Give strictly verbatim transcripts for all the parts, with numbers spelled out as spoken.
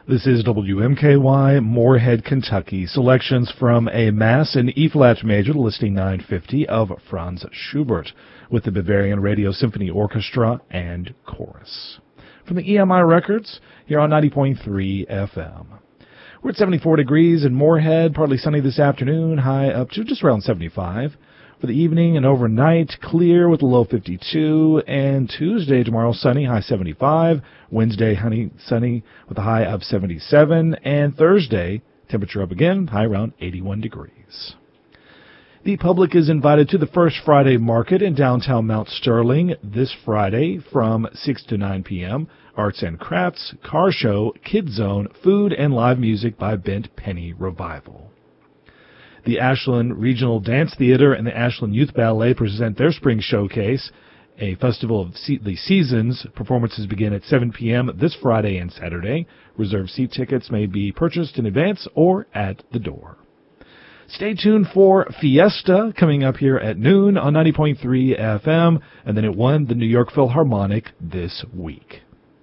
This is W M K Y, Moorhead, Kentucky. Selections from a Mass in E-flat major, listing nine fifty, of Franz Schubert, with the Bavarian Radio Symphony Orchestra and Chorus. From the E M I Records, here on ninety point three F M. We're at seventy-four degrees in Moorhead, partly sunny this afternoon, high up to just around seventy-five. For the evening and overnight, clear with a low fifty-two, and Tuesday, tomorrow, sunny, high seventy-five. Wednesday, honey, sunny with a high of seventy-seven, and Thursday, temperature up again, high around eighty-one degrees. The public is invited to the First Friday Market in downtown Mount Sterling this Friday from six to nine p.m. Arts and crafts, car show, kids zone, food, and live music by Bent Penny Revival. The Ashland Regional Dance Theater and the Ashland Youth Ballet present their spring showcase, a festival of the seasons. Performances begin at seven p.m. this Friday and Saturday. Reserved seat tickets may be purchased in advance or at the door. Stay tuned for Fiesta coming up here at noon on ninety point three F M, and then at one, the New York Philharmonic this week.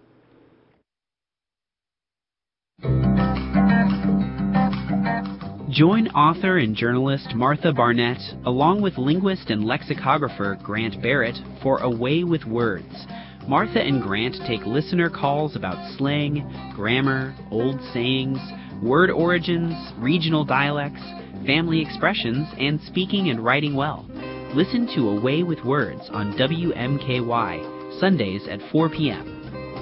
Join author and journalist Martha Barnett, along with linguist and lexicographer Grant Barrett, for A Way with Words. Martha and Grant take listener calls about slang, grammar, old sayings, word origins, regional dialects, family expressions, and speaking and writing well. Listen to A Way with Words on W M K Y, Sundays at four p.m.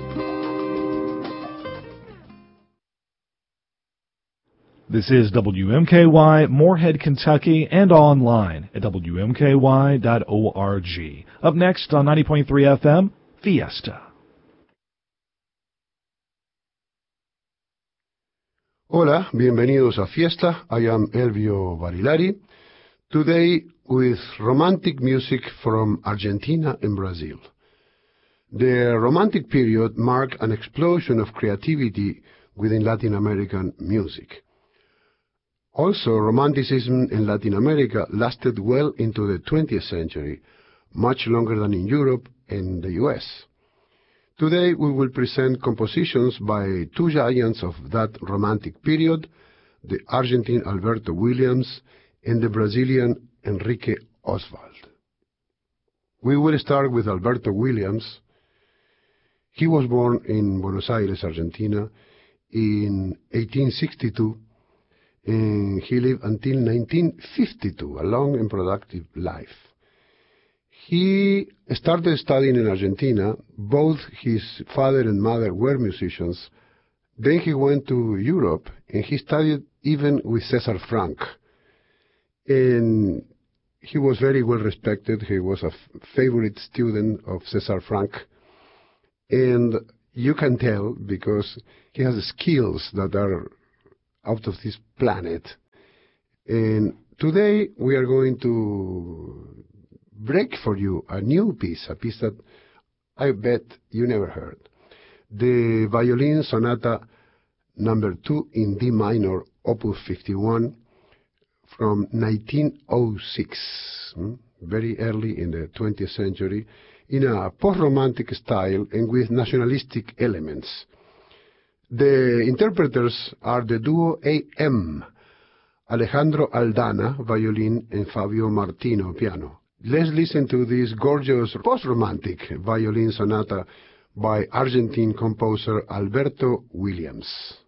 This is W M K Y, Moorhead, Kentucky, and online at W M K Y dot org. Up next on ninety point three F M, Fiesta. Hola, bienvenidos a Fiesta. I am Elvio Barilari. Today with romantic music from Argentina and Brazil. The Romantic period marked an explosion of creativity within Latin American music. Also, Romanticism in Latin America lasted well into the twentieth century, much longer than in Europe and the U S. Today we will present compositions by two giants of that Romantic period, the Argentine Alberto Williams and the Brazilian Enrique Oswald. We will start with Alberto Williams. He was born in Buenos Aires, Argentina, in eighteen sixty-two, and he lived until nineteen fifty-two, a long and productive life. He started studying in Argentina. Both his father and mother were musicians. Then he went to Europe, and he studied even with César Franck. And he was very well respected. He was a f- favorite student of César Franck. And you can tell because he has skills that are out of this planet. And today we are going to break for you a new piece, a piece that I bet you never heard. The Violin Sonata number two in D minor, opus fifty-one, from nineteen oh six, hmm? very early in the twentieth century, in a post-romantic style and with nationalistic elements. The interpreters are the duo A M, Alejandro Aldana, violin, and Fabio Martino, piano. Let's listen to this gorgeous post-romantic violin sonata by Argentine composer Alberto Williams.